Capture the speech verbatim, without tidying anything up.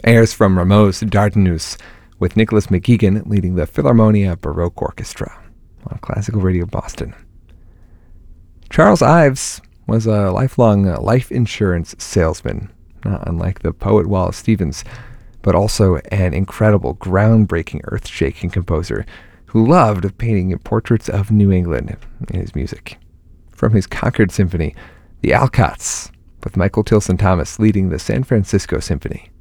airs from Rameau's Dardanus, with Nicholas McGeegan leading the Philharmonia Baroque Orchestra on Classical Radio Boston. Charles Ives was a lifelong life insurance salesman, not unlike the poet Wallace Stevens, but also an incredible, groundbreaking, earth-shaking composer who loved painting portraits of New England in his music. From his Concord Symphony, the Alcotts, with Michael Tilson Thomas leading the San Francisco Symphony.